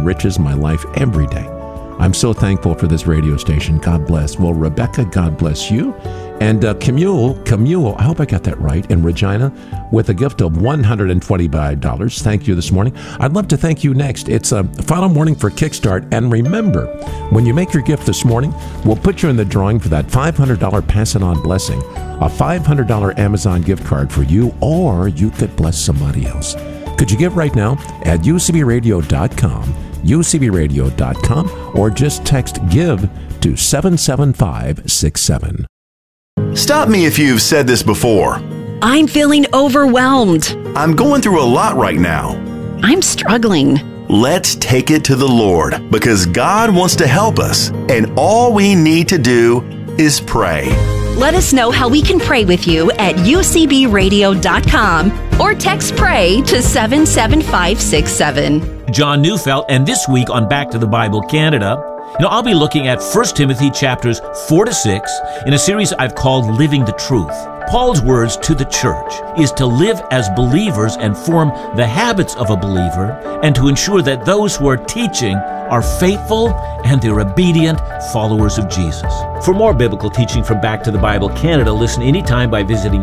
enriches my life every day. I'm so thankful for this radio station. God bless. Well, Rebecca, God bless you. And Camille, I hope I got that right, in Regina, with a gift of $125. Thank you this morning. I'd love to thank you next. It's a final morning for Kickstart. And remember, when you make your gift this morning, we'll put you in the drawing for that $500 Pass It On blessing, a $500 Amazon gift card for you, or you could bless somebody else. Could you give right now at ucbradio.com, ucbradio.com, or just text GIVE to 77567. Stop me if you've said this before. I'm feeling overwhelmed. I'm going through a lot right now. I'm struggling. Let's take it to the Lord, because God wants to help us, and all we need to do is pray. Let us know how we can pray with you at ucbradio.com or text PRAY to 77567. John Neufeld, and this week on Back to the Bible Canada, I'll be looking at 1 Timothy chapters 4 to 6 in a series I've called Living the Truth. Paul's words to the church is to live as believers and form the habits of a believer, and to ensure that those who are teaching are faithful and they're obedient followers of Jesus. For more biblical teaching from Back to the Bible Canada, listen anytime by visiting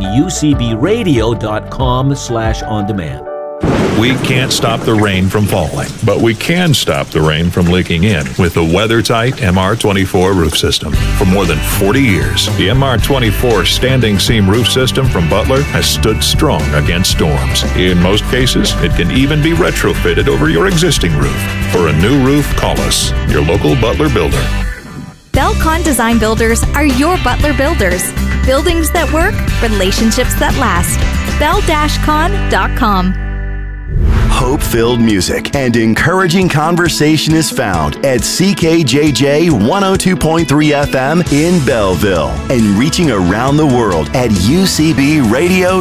ucbradio.com/on-demand. We can't stop the rain from falling, but we can stop the rain from leaking in with the WeatherTight MR24 roof system. For more than 40 years, the MR24 standing seam roof system from Butler has stood strong against storms. In most cases, it can even be retrofitted over your existing roof. For a new roof, call us, your local Butler builder. Belcon Design Builders are your Butler builders. Buildings that work, relationships that last. bel-con.com. Hope-filled music and encouraging conversation is found at CKJJ 102.3 FM in Belleville, and reaching around the world at ucbradio.com.